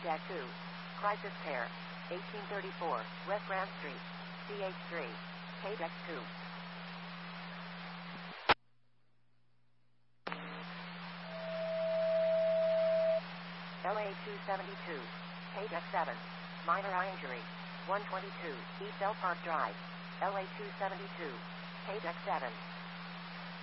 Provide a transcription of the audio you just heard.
2, Crisis Care, 1834, West Grand Street, CH3, KDEX2. LA 272, KDEX7, minor eye injury, 122, East Bell Park Drive, LA 272, KDEX7.